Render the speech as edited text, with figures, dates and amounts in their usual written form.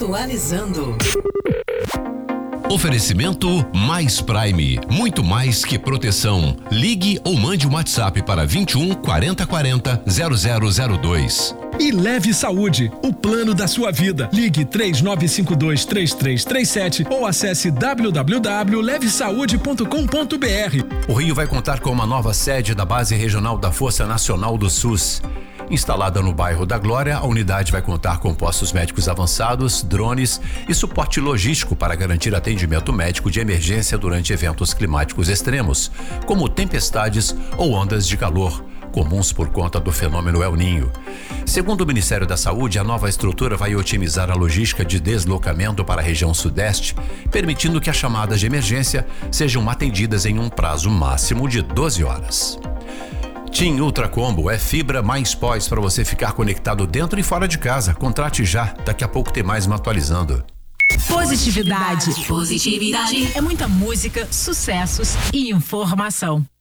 Atualizando. Oferecimento Mais Prime, muito mais que proteção. Ligue ou mande um WhatsApp para 21 40 40 0002. E Leve Saúde, o plano da sua vida. Ligue 3952-3337 ou acesse www.levesaude.com.br. O Rio vai contar com uma nova sede da Base Regional da Força Nacional do SUS. Instalada no bairro da Glória, a unidade vai contar com postos médicos avançados, drones e suporte logístico para garantir atendimento médico de emergência durante eventos climáticos extremos, como tempestades ou ondas de calor, comuns por conta do fenômeno El Niño. Segundo o Ministério da Saúde, a nova estrutura vai otimizar a logística de deslocamento para a região sudeste, permitindo que as chamadas de emergência sejam atendidas em um prazo máximo de 12 horas. TIM Ultra Combo é fibra mais pós para você ficar conectado dentro e fora de casa. Contrate já, daqui a pouco tem mais uma atualizando. Positividade. É muita música, sucessos e informação.